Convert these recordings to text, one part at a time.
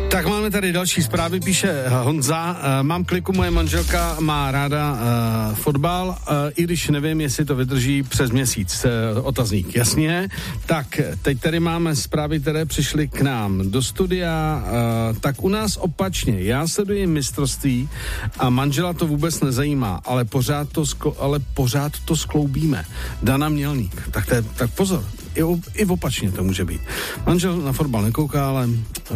Tak máme tady další zprávy, píše Honza. Mám kliku, moje manželka má ráda fotbal, i když nevím, jestli to vydrží přes měsíc. Otazník, jasně. Tak, teď tady máme zprávy, které přišly k nám do studia. Tak u nás opačně. Já sleduji mistrovství a manžela to vůbec nezajímá, ale pořád to skloubíme. Dana Mělník. Tak pozor. I opačně to může být. Manžel na fotbal nekouká, ale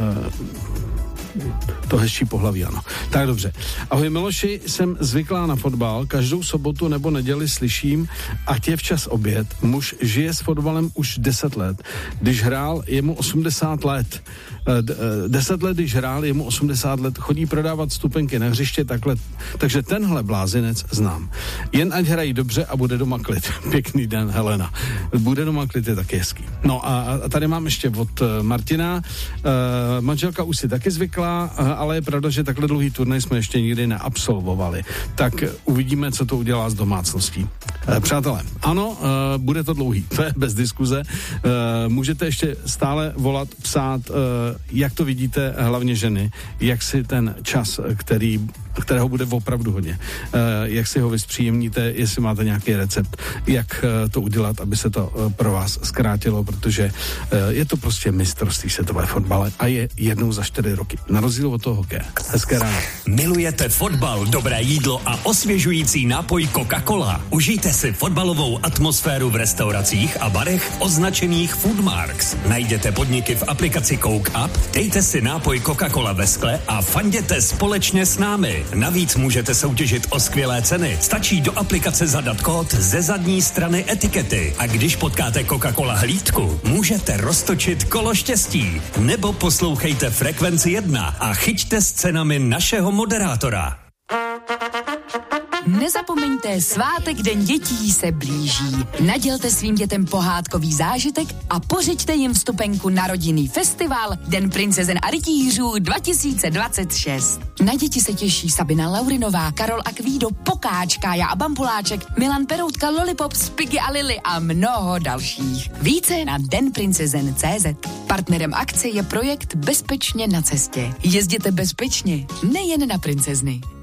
to hezčí pohlaví, ano. Tak dobře. Ahoj Miloši, jsem zvyklá na fotbal, každou sobotu nebo neděli slyším, ať je včas oběd. Muž žije s fotbalem už 10 let. Když hrál, je mu 80 let. 10 let, když hrál, je mu 80 let, chodí prodávat vstupenky na hřiště takhle, takže tenhle blázinec znám. Jen ať hrají dobře a bude doma klid. Pěkný den, Helena. Bude doma klid je taky hezký. No a tady mám ještě od Martina. Manželka už si taky zvykla, ale je pravda, že takhle dlouhý turnaj jsme ještě nikdy neabsolvovali. Tak uvidíme, co to udělá s domácností. Přátelé, ano, bude to dlouhý, to je bez diskuze. Můžete ještě stále volat, psát, jak to vidíte, hlavně ženy, jak si ten čas, kterého bude opravdu hodně, jak si ho vyspříjemníte, jestli máte nějaký recept, jak to udělat, aby se to pro vás zkrátilo, protože je to prostě mistrovství světové fotbale a je jednou za 4 roky. Na rozdíl od toho hokeje. Hezké ráno. Milujete fotbal, dobré jídlo a osvěžující nápoj Coca-Cola? Užijte si fotbalovou atmosféru v restauracích a barech označených Foodmarks. Najděte podniky v aplikaci Coke Up, dejte si nápoj Coca-Cola ve skle a fanděte společně s námi. Navíc můžete soutěžit o skvělé ceny. Stačí do aplikace zadat kód ze zadní strany etikety a když potkáte Coca-Cola hlídku, můžete roztočit kolo štěstí. Nebo poslouchejte Frekvenci 1 a chyťte s cenami našeho moderátora. Nezapomeňte, svátek Den dětí se blíží. Nadělte svým dětem pohádkový zážitek a pořiďte jim vstupenku na rodinný festival Den princezen a rytířů 2026. Na děti se těší Sabina Laurinová, Karol Akvído, Pokáč, Kája a Bambuláček, Milan Peroutka, Lollipop, Spiggy a Lily a mnoho dalších. Více na denprincezen.cz. Partnerem akce je projekt Bezpečně na cestě. Jezděte bezpečně, nejen na princezny.